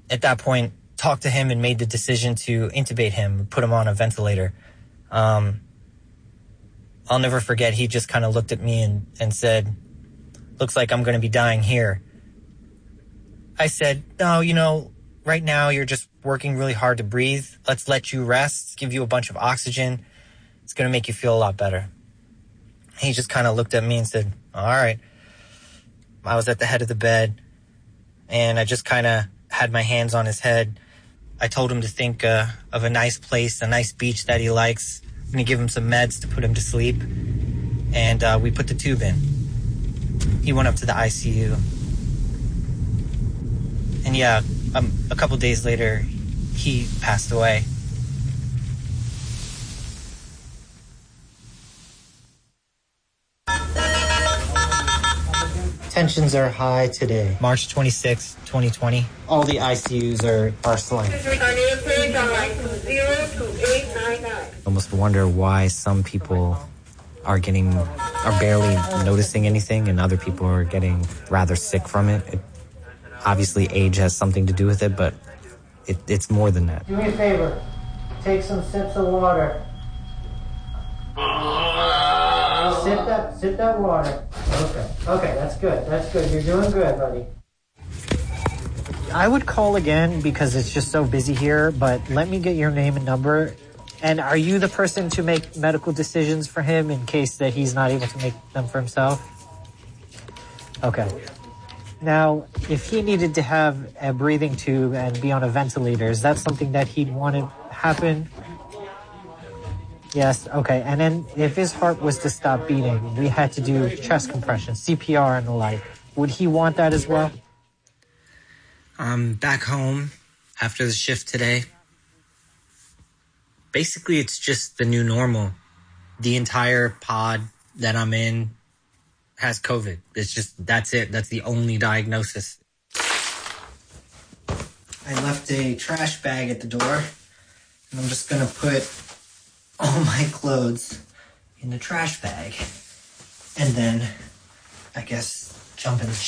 at that point, talked to him and made the decision to intubate him, put him on a ventilator. I'll never forget, he just kind of looked at me and said, "Looks like I'm going to be dying here." I said, "No, right now you're just working really hard to breathe. Let's let you rest, give you a bunch of oxygen. It's going to make you feel a lot better." He just kind of looked at me and said, "All right." I was at the head of the bed, and I just kind of had my hands on his head. I told him to think of a nice place, a nice beach that he likes. I'm going to give him some meds to put him to sleep. And we put the tube in. He went up to the ICU. And yeah, a couple days later, he passed away. Tensions are high today. March 26, 2020. All the ICUs are slammed. Almost wonder why some people are barely noticing anything and other people are getting rather sick from it. Obviously, age has something to do with it, but it's more than that. Do me a favor. Take some sips of water. Sip that water. Okay, that's good. You're doing good, buddy. I would call again because it's just so busy here, but let me get your name and number. And are you the person to make medical decisions for him in case that he's not able to make them for himself? Okay. Now, if he needed to have a breathing tube and be on a ventilator, is that something that he'd want to happen? Yes, okay. And then if his heart was to stop beating, we had to do chest compression, CPR and the like. Would he want that as well? Back home after the shift today. Basically, it's just the new normal. The entire pod that I'm in has COVID. That's it. That's the only diagnosis. I left a trash bag at the door, and I'm just going to put all my clothes in the trash bag. And then, I guess, jump in the